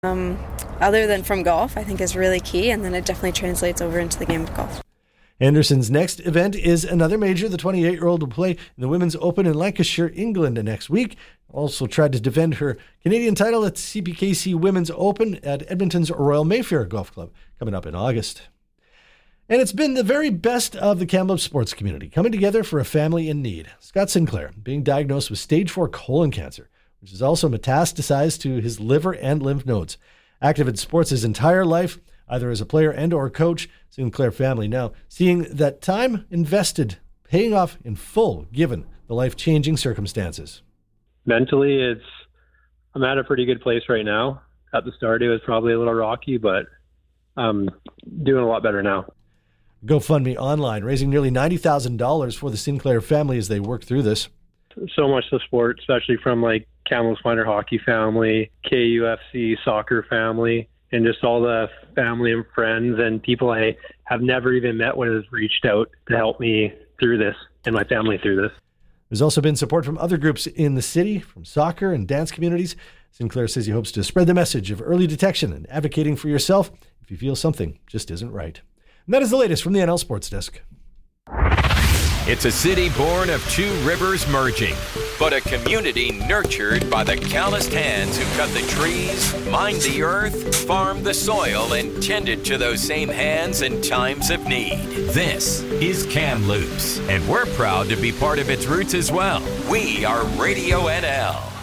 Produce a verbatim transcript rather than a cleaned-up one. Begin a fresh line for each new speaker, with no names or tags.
Um, other than from golf, I think is really key, and then it definitely translates over into the game of golf.
Anderson's next event is another major. The twenty-eight-year-old will play in the Women's Open in Lancashire, England next week. Also tried to defend her Canadian title at C P K C Women's Open at Edmonton's Royal Mayfair Golf Club coming up in August. And it's been the very best of the Kamloops sports community coming together for a family in need. Scott Sinclair being diagnosed with stage four colon cancer, which is also metastasized to his liver and lymph nodes. Active in sports his entire life, either as a player and or coach, Sinclair family now seeing that time invested paying off in full given the life-changing circumstances.
Mentally, it's I'm at a pretty good place right now. At the start, it was probably a little rocky, but I'm doing a lot better now.
GoFundMe online, raising nearly ninety thousand dollars for the Sinclair family as they work through this.
So much support, especially from like Kamloops Minor Hockey family, K U F C soccer family, and just all the family and friends and people I have never even met would have reached out to help me through this and my family through this.
There's also been support from other groups in the city, from soccer and dance communities. Sinclair says he hopes to spread the message of early detection and advocating for yourself if you feel something just isn't right. And that is the latest from the N L Sports Desk.
It's a city born of two rivers merging, but a community nurtured by the calloused hands who cut the trees, mined the earth, farmed the soil, and tended to those same hands in times of need. This is Kamloops, and we're proud to be part of its roots as well. We are Radio N L.